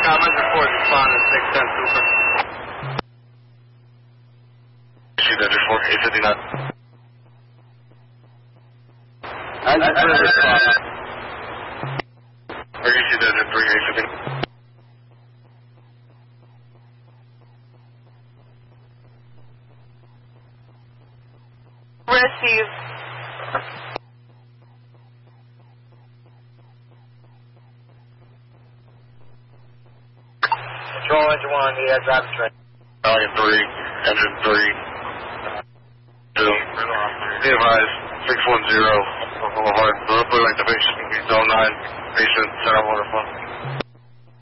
Commerce report responding 610 Super. Shoot that 859. I respond. Or you shoot that 859. Receive. Control engine 1, yeah, driving train. Volume 3, engine 3. 2. Be advised, 610, Boulevard, Roadway activation, Zone 9, patient, center waterfront.